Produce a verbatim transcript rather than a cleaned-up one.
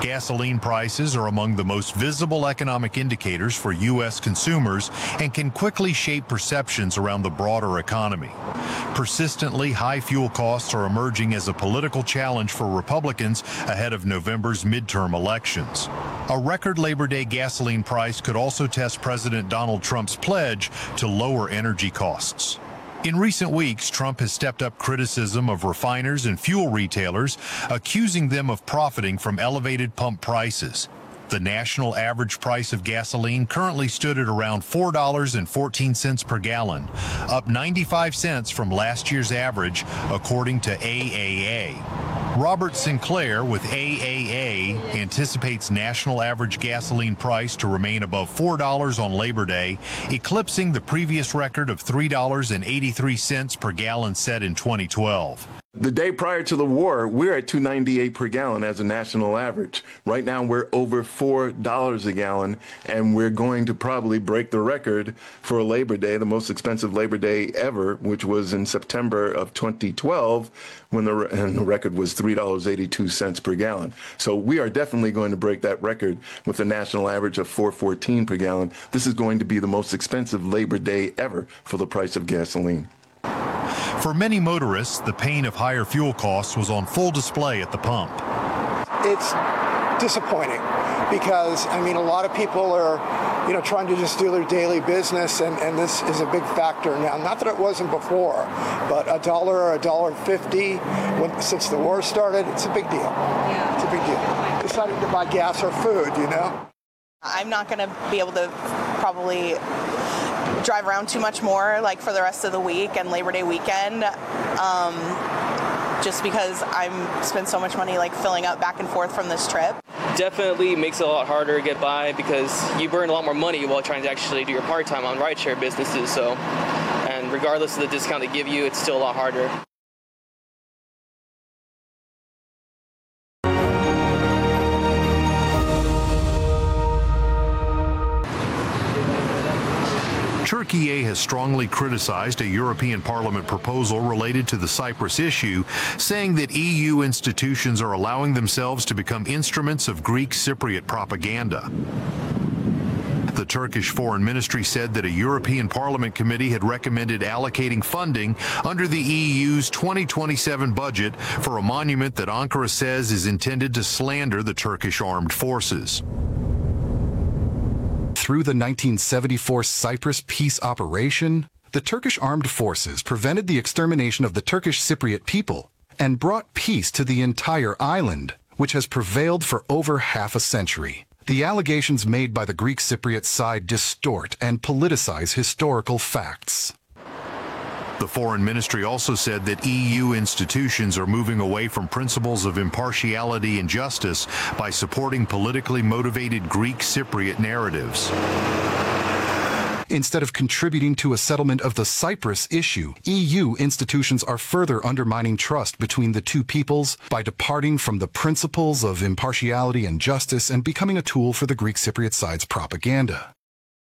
Gasoline prices are among the most visible economic indicators for U S consumers and can quickly shape perceptions around the broader economy. Persistently high fuel costs are emerging as a political challenge for Republicans ahead of November's midterm elections. A record Labor Day gasoline price could also test President Donald Trump's pledge to lower energy costs. In recent weeks, Trump has stepped up criticism of refiners and fuel retailers, accusing them of profiting from elevated pump prices. The national average price of gasoline currently stood at around four dollars and fourteen cents per gallon, up ninety-five cents from last year's average, according to A A A. Robert Sinclair with A A A anticipates national average gasoline price to remain above four dollars on Labor Day, eclipsing the previous record of three dollars and eighty-three cents per gallon set in twenty twelve. The day prior to the war, we're at two ninety-eight per gallon as a national average. Right now, we're over four dollars a gallon, and we're going to probably break the record for Labor Day, the most expensive Labor Day ever, which was in September of twenty twelve, when the, and the record was three dollars and eighty-two cents per gallon. So we are definitely going to break that record with a national average of four fourteen per gallon. This is going to be the most expensive Labor Day ever for the price of gasoline. For many motorists, the pain of higher fuel costs was on full display at the pump. It's disappointing because, I mean, a lot of people are, you know, trying to just do their daily business, and, and this is a big factor now. Not that it wasn't before, but a dollar or a dollar fifty when, since the war started, it's a big deal. Yeah. It's a big deal. Decided to buy gas or food, you know? I'm not going to be able to probably drive around too much more, like for the rest of the week and Labor Day weekend, um, just because I'm spend so much money like filling up back and forth from this trip. Definitely makes it a lot harder to get by because you burn a lot more money while trying to actually do your part-time on rideshare businesses. So, and regardless of the discount they give you, it's still a lot harder. Turkey has strongly criticized a European Parliament proposal related to the Cyprus issue, saying that E U institutions are allowing themselves to become instruments of Greek Cypriot propaganda. The Turkish Foreign Ministry said that a European Parliament committee had recommended allocating funding under the E U's twenty twenty-seven budget for a monument that Ankara says is intended to slander the Turkish armed forces. Through the nineteen seventy-four Cyprus peace operation, the Turkish armed forces prevented the extermination of the Turkish Cypriot people and brought peace to the entire island, which has prevailed for over half a century. The allegations made by the Greek Cypriot side distort and politicize historical facts. The Foreign Ministry also said that E U institutions are moving away from principles of impartiality and justice by supporting politically motivated Greek Cypriot narratives. Instead of contributing to a settlement of the Cyprus issue, E U institutions are further undermining trust between the two peoples by departing from the principles of impartiality and justice and becoming a tool for the Greek Cypriot side's propaganda.